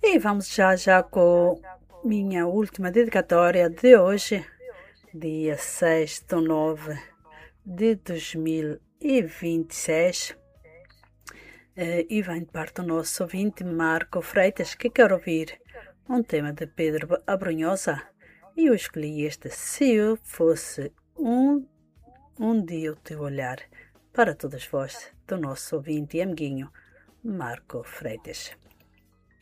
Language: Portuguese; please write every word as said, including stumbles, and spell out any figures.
E vamos já já com minha última dedicatória de hoje, dia seis de nove de dois mil e vinte e seis. Eh, e vem de parte do nosso ouvinte Marco Freitas, que quer ouvir um tema de Pedro Abrunhosa. E eu escolhi este, Se Eu Fosse Um, um Dia o Teu Olhar, para todas vós, do nosso ouvinte e amiguinho Marco Freitas.